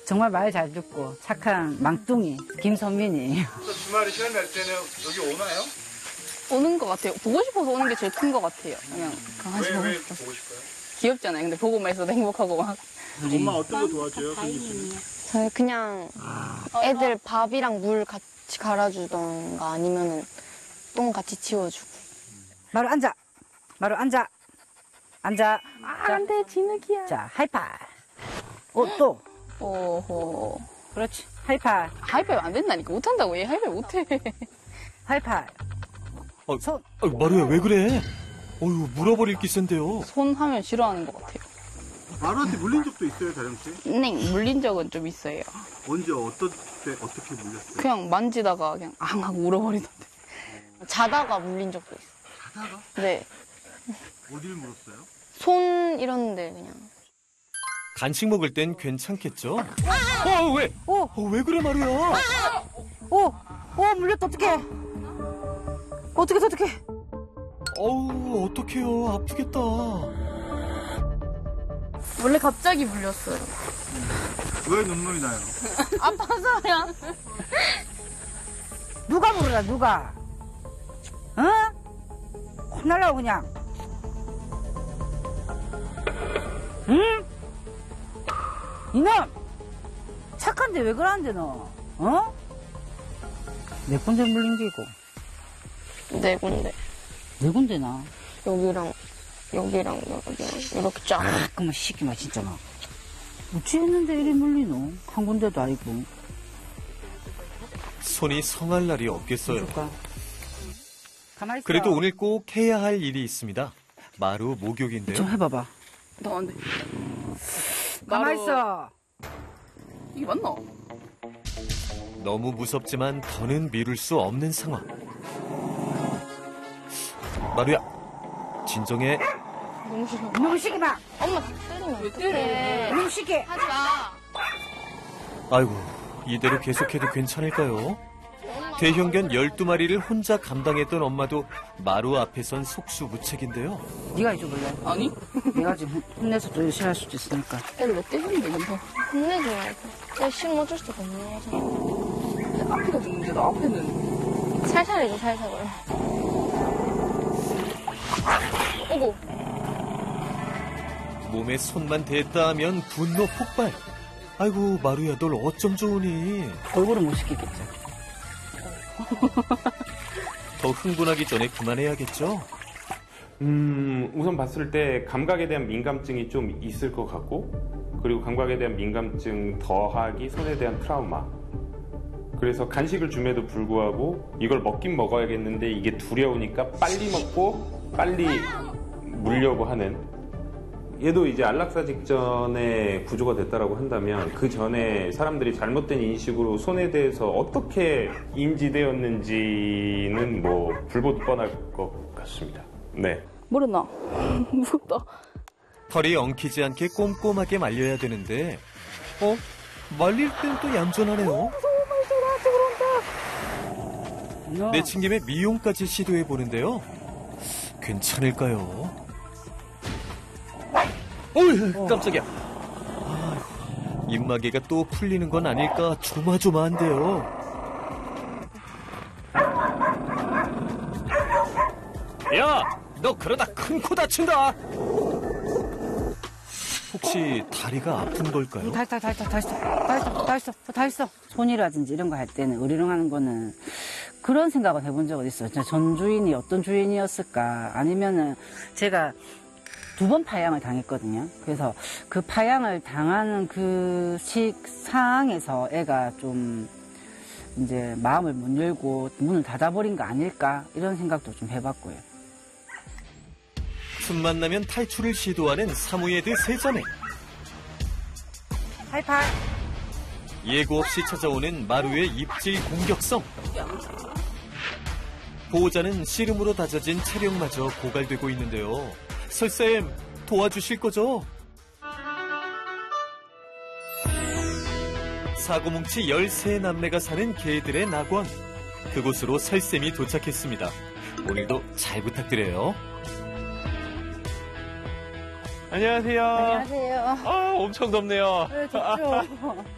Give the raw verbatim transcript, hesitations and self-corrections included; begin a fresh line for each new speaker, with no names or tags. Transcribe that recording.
정말 말 잘 듣고 착한 망둥이 김선민이에요.
주말에 시간 날 때는 여기 오나요?
오는 것 같아요. 보고 싶어서 오는 게 제일 큰 것 같아요. 그냥 강아지
왜,
보고
왜
싶어서.
보고 싶어요?
귀엽잖아요. 근데 보고만 있어도 행복하고 막.
엄마 어떤 거 도와줘요?
저는 그냥 애들 밥이랑 물 같이 갈아주던가 아니면은 똥 같이 치워주고.
마루 앉아. 마루 앉아. 앉아.
아, 안 돼. 진흙이야.
자, 하이파이. 어, 또.
오호.
그렇지. 하이파이.
하이파이브 안 된다니까. 못한다고. 얘 하이파이브 못해.
하이파이.
어,
손.
아, 마루야 왜 그래? 어휴 물어버릴 기세인데요.
손 하면 싫어하는 것 같아요.
마루한테 물린 적도 있어요, 다령 씨?
네, 물린 적은 좀 있어요.
언제 어떤 때 어떻게 물렸어요?
그냥 만지다가 그냥 앙 하고 울어버리던데.
자다가 물린 적도 있어요.
자다가?
네.
어디를 물었어요?
손 이런데 그냥.
간식 먹을 땐 괜찮겠죠? 어 왜?
오.
어, 왜 그래 마루야?
오. 오, 물렸다. 어떡해. 어떡해, 어떡해.
어우 어떡해요 아프겠다.
원래 갑자기 물렸어요.
왜 눈물이 나요?
아파서요.
누가 물으라, 누가? 어? 혼날라고, 그냥. 응? 이놈! 착한데 왜 그러는데, 너? 어? 몇 군데 물린 게 있고?
네 군데.
네 군데나?
여기랑 여기랑 여기랑 이렇게 쫙.
아, 그만 시키마, 진짜 막. 어찌 했는데 이리 물리노? 한 군데도 아니고.
손이 성할 날이 없겠어요.
줄까? 가만히 있어.
그래도 오늘 꼭 해야 할 일이 있습니다. 마루 목욕인데요.
좀 해봐봐.
나 안 돼.
가만히
마루-
있어.
이게 맞나?
너무 무섭지만 더는 미룰 수 없는 상황. 마루야, 진정해.
너무 싫어.
너무 시키마.
엄마 때리면
왜 때려?
너무 시키.
하지 마.
아이고, 이대로 계속해도 괜찮을까요? 대형견 열두 마리를 혼자 감당했던 엄마도 마루 앞에선 속수무책인데요.
네가 해줘볼래?
아니?
내가 지금 혼내서 또 싫어할 수도 있으니까.
애를 왜 때리는데, 근데?
혼내지 말고. 내가 심어줄 수가 없는 거잖아.
앞에가 좀 문제다, 앞에는.
살살 해줘 살살.
오고.
몸에 손만 댔다 하면 분노 폭발. 아이고, 마루야, 널 어쩜 좋으니.
얼굴은 못 시키겠지.
더 흥분하기 전에 그만해야겠죠?
음, 우선 봤을 때 감각에 대한 민감증이 좀 있을 것 같고, 그리고 감각에 대한 민감증 더하기 손에 대한 트라우마. 그래서 간식을 줌에도 불구하고 이걸 먹긴 먹어야겠는데 이게 두려우니까 빨리 먹고 빨리 물려고 하는. 얘도 이제 안락사 직전에 구조가 됐다라고 한다면 그 전에 사람들이 잘못된 인식으로 손에 대해서 어떻게 인지되었는지는 뭐 불보듯 뻔할 것 같습니다. 네.
모르나? 무섭다.
털이 엉키지 않게 꼼꼼하게 말려야 되는데, 어? 말릴 땐 또 얌전하네요.
너.
내친김에 미용까지 시도해 보는데요. 괜찮을까요? 어이, 깜짝이야. 아이고, 입마개가 또 풀리는 건 아닐까 조마조마한데요. 야, 너 그러다 큰 코 다친다. 혹시 다리가 아픈 걸까요?
다 했어, 다 했어, 다 했어, 다 했어, 다 했어, 다 했어. 손이라든지 이런 거 할 때는, 으리렁하는 거는 그런 생각을 해본 적은 있어요. 전 주인이 어떤 주인이었을까? 아니면은 제가 두 번 파양을 당했거든요. 그래서 그 파양을 당하는 그 시, 상황에서 애가 좀 이제 마음을 못 열고 문을 닫아버린 거 아닐까? 이런 생각도 좀 해봤고요.
틈만 나면 탈출을 시도하는 사무예드 세 자매.
하이파이.
예고 없이 찾아오는 마루의 입질 공격성. 보호자는 씨름으로 다져진 체력마저 고갈되고 있는데요. 설쌤, 도와주실 거죠? 사고뭉치 열세 남매가 사는 개들의 낙원. 그곳으로 설쌤이 도착했습니다. 오늘도 잘 부탁드려요.
안녕하세요.
안녕하세요.
아, 엄청 덥네요.
네, 좋죠.